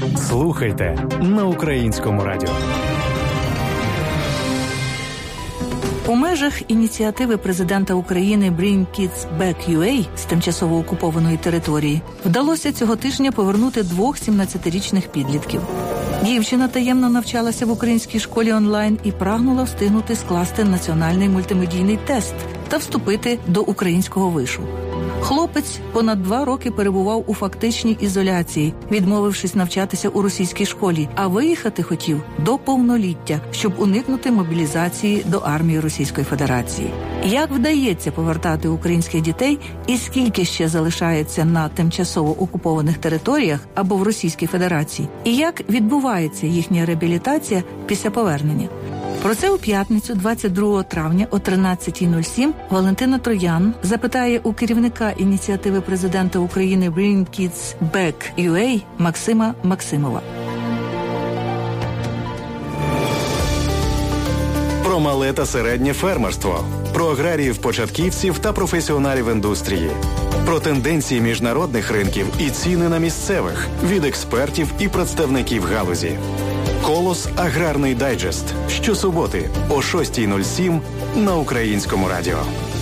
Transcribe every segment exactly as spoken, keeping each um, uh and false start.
Слухайте на Українському радіо. У межах ініціативи президента України Bring Kids Back ю ей з тимчасово окупованої території вдалося цього тижня повернути двох сімнадцятирічних підлітків. Дівчина таємно навчалася в українській школі онлайн і прагнула встигнути скласти національний мультимедійний тест та вступити до українського вишу. Хлопець понад два роки перебував у фактичній ізоляції, відмовившись навчатися у російській школі, а виїхати хотів до повноліття, щоб уникнути мобілізації до армії Російської Федерації. Як вдається повертати українських дітей і скільки ще залишається на тимчасово окупованих територіях або в Російській Федерації? І як відбувається їхня реабілітація після повернення? Про це у п'ятницю, двадцять другого травня о тринадцята нуль сім Валентина Троян запитає у керівника ініціативи президента України Bring Kids Back ю ей Максима Максимова. Про мале та середнє фермерство, про аграріїв-початківців та професіоналів індустрії, про тенденції міжнародних ринків і ціни на місцевих від експертів і представників галузі. «Колос. Аграрний дайджест» щосуботи о шоста нуль сім на Українському радіо.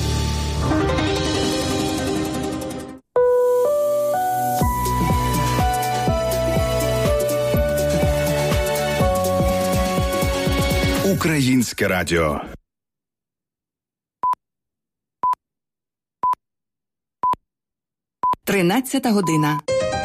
Українське радіо. Тринадцята година.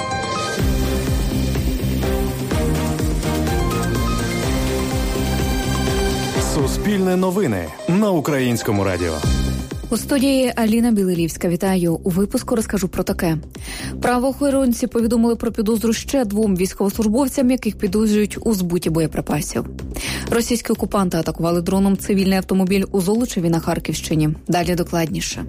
Суспільне новини на Українському радіо. У студії Аліна Білилівська. Вітаю. У випуску розкажу про таке. Правоохоронці повідомили про підозру ще двом військовослужбовцям, яких підозрюють у збуті боєприпасів. Російські окупанти атакували дроном цивільний автомобіль у Золочеві на Харківщині. Далі докладніше.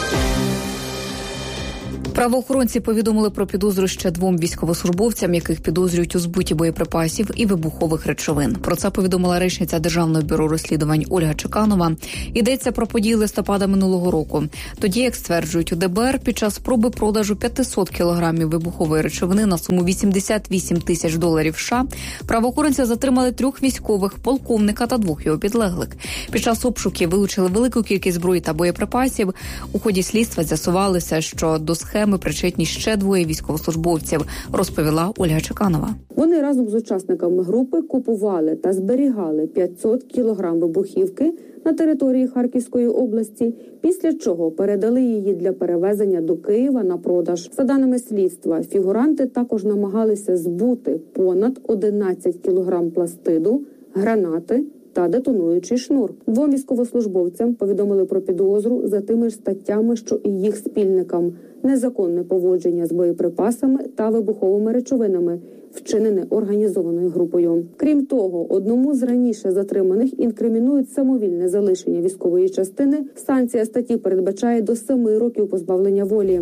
Правоохоронці повідомили про підозру ще двом військовослужбовцям, яких підозрюють у збуті боєприпасів і вибухових речовин. Про це повідомила речниця Державного бюро розслідувань Ольга Чеканова. Йдеться про події листопада минулого року. Тоді, як стверджують у ДБР, під час спроби продажу п'ятсот кілограмів вибухової речовини на суму вісімдесят вісім тисяч доларів США, правоохоронці затримали трьох військових, полковника та двох його підлеглих. Під час обшуків вилучили велику кількість зброї та боєприпасів. У ході слідства з'ясувалося, що до схеми ми причетні ще двоє військовослужбовців, розповіла Ольга Чеканова. Вони разом з учасниками групи купували та зберігали п'ятсот кілограм вибухівки на території Харківської області, після чого передали її для перевезення до Києва на продаж. За даними слідства, фігуранти також намагалися збути понад одинадцять кілограм пластиду, гранати та детонуючий шнур. Двом військовослужбовцям повідомили про підозру за тими ж статтями, що і їх спільникам: незаконне поводження з боєприпасами та вибуховими речовинами, вчинене організованою групою. Крім того, одному з раніше затриманих інкримінують самовільне залишення військової частини. Санкція статті передбачає до семи років позбавлення волі.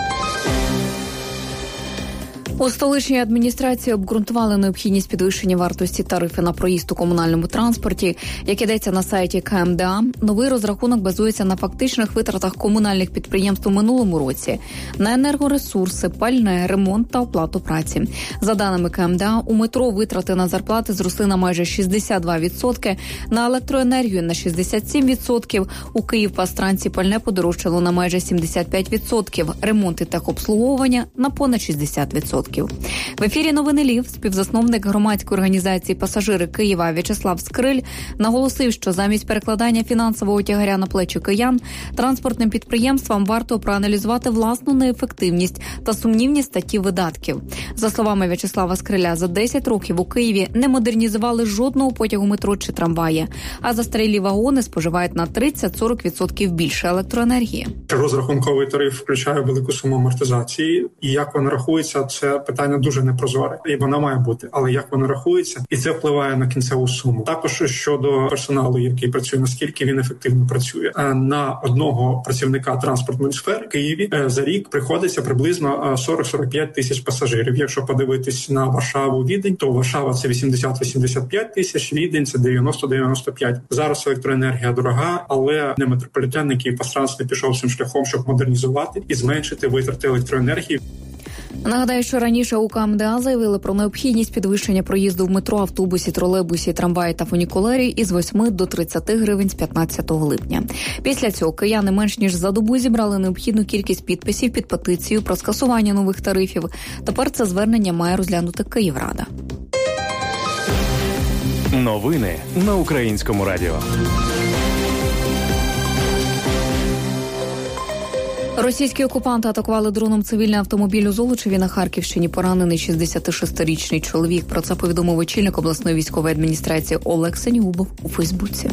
У столичній адміністрації обґрунтували необхідність підвищення вартості тарифів на проїзд у комунальному транспорті. Як ідеться на сайті Ка Ем Де А, новий розрахунок базується на фактичних витратах комунальних підприємств у минулому році на енергоресурси, пальне, ремонт та оплату праці. За даними Ка Ем Де А, у метро витрати на зарплати зросли на майже шістдесят два відсотки, на електроенергію на шістдесят сім відсотків, у Київпастранці пальне подорожчало на майже сімдесят п'ять відсотків, ремонт і техобслуговування на понад шістдесят відсотків. В ефірі «Новини Львів» співзасновник громадської організації «Пасажири Києва» В'ячеслав Скриль наголосив, що замість перекладання фінансового тягаря на плечі киян, транспортним підприємствам варто проаналізувати власну неефективність та сумнівні статті видатків. За словами В'ячеслава Скриля, за десять років у Києві не модернізували жодного потягу метро чи трамваї, а застарілі вагони споживають на тридцять-сорок відсотків більше електроенергії. Розрахунковий тариф включає велику суму амортизації, і як вона рахується, це питання дуже непрозоре, і вона має бути. Але як вона рахується, і це впливає на кінцеву суму. Також щодо персоналу, який працює, наскільки він ефективно працює. На одного працівника транспортної сфери в Києві за рік приходиться приблизно сорок-сорок п'ять тисяч пасажирів. Якщо подивитись на Варшаву, Відень, то Варшава це вісімдесят-вісімдесят п'ять тисяч, Відень це дев'яносто-дев'яносто п'ять. Зараз електроенергія дорога, але не метрополітен, який Київпастранс не пішов цим шляхом, щоб модернізувати і зменшити витрати електроенергії. Нагадаю, що раніше у КМДА заявили про необхідність підвищення проїзду в метро, автобусі, тролейбусі, трамваї та фунікулері із восьми до тридцяти гривень з п'ятнадцятого липня. Після цього кияни менш ніж за добу зібрали необхідну кількість підписів під петицію про скасування нових тарифів. Тепер це звернення має розглянути Київрада. Новини на Українському радіо. Російські окупанти атакували дроном цивільний автомобіль у Золочеві на Харківщині. Поранений шістдесятишестирічний чоловік. Про це повідомив очільник обласної військової адміністрації Олег Сенігубов у Фейсбуці.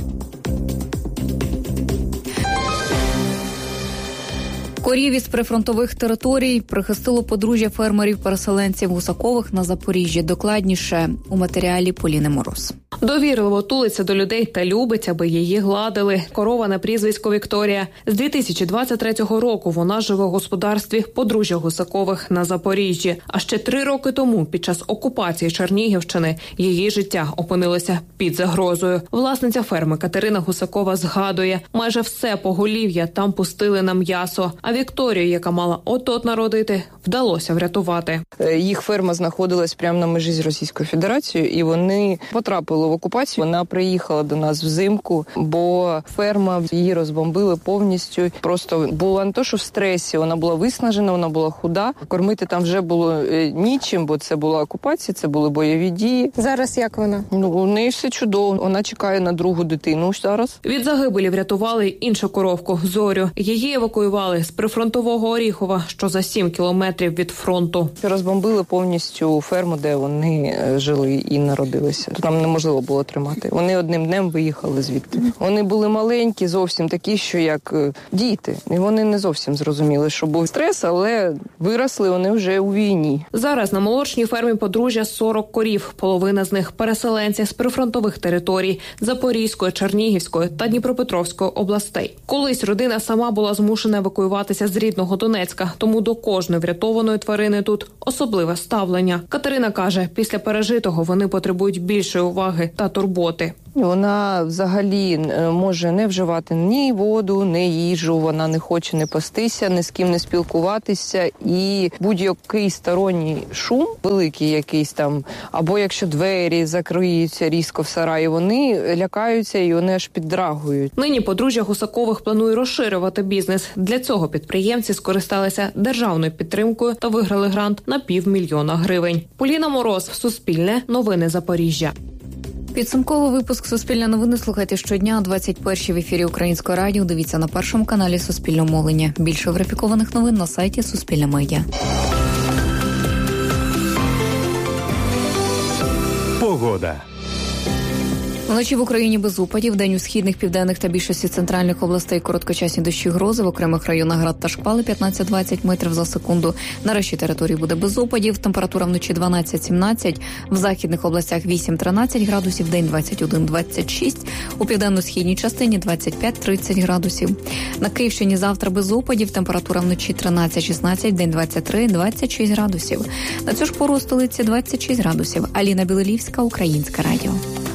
Корів із прифронтових територій прихистило подружжя фермерів-переселенців Гусакових на Запоріжжі. Докладніше у матеріалі Поліни Мороз. Довірливо тулиться до людей та любить, аби її гладили. Корова на прізвисько Вікторія. З дві тисячі двадцять третього року вона живе в господарстві подружжя Гусакових на Запоріжжі. А ще три роки тому, під час окупації Чернігівщини, її життя опинилося під загрозою. Власниця ферми Катерина Гусакова згадує, майже все поголів'я там пустили на м'ясо. А Вікторію, яка мала от-от народити, вдалося врятувати. Їх ферма знаходилась прямо на межі з Російською Федерацією, і вони потрапили в окупацію. Вона приїхала до нас взимку, бо ферма, її розбомбили повністю. Просто була не то, що в стресі, вона була виснажена, вона була худа. Кормити там вже було нічим, бо це була окупація, це були бойові дії. Зараз як вона? Ну, у неї все чудово. Вона чекає на другу дитину зараз. Від загибелі врятували й іншу коровку – Зорю. Її евакуювали з прифронтового Оріхова, що за сім кілометрів від фронту. Розбомбили повністю ферму, де вони жили і народилися. Там неможливо було тримати. Вони одним днем виїхали звідти. Вони були маленькі, зовсім такі, що як діти. І вони не зовсім зрозуміли, що був стрес, але виросли вони вже у війні. Зараз на молочній фермі подружжя сорок корів. Половина з них – переселенці з прифронтових територій – Запорізької, Чернігівської та Дніпропетровської областей. Колись родина сама була змушена евакуюватися з рідного Донецька, тому до кожної врятованої тварини тут особливе ставлення. Катерина каже, після пережитого вони потребують більшої уваги та турботи. Вона взагалі може не вживати ні воду, ні їжу, вона не хоче не пастися, ні з ким не спілкуватися. І будь-який сторонній шум, великий якийсь там, або якщо двері закриються різко в сараї, вони лякаються і вони аж піддрагують. Нині подружжя Гусакових планує розширювати бізнес. Для цього підприємці скористалися державною підтримкою та виграли грант на півмільйона гривень. Поліна Мороз, Суспільне, новини Запоріжжя. Підсумковий випуск «Суспільне новини» слухайте щодня о двадцять першій в ефірі Українського радіо. Дивіться на першому каналі Суспільного мовлення. Більше верифікованих новин на сайті Суспільне медіа. Погода. Вночі в Україні без опадів, день у східних, південних та більшості центральних областей короткочасні дощі, грози, в окремих районах град та шквали п'ятнадцять-двадцять метрів за секунду. На решті території буде без опадів, температура вночі дванадцять-сімнадцять, в західних областях вісім-тринадцять градусів, день двадцять один-двадцять шість, у південно-східній частині двадцять п'ять-тридцять градусів. На Київщині завтра без опадів, температура вночі тринадцять-шістнадцять, день двадцять три-двадцять шість градусів. На цю ж пору у столиці двадцять шість градусів. Аліна Білолівська, Українське радіо.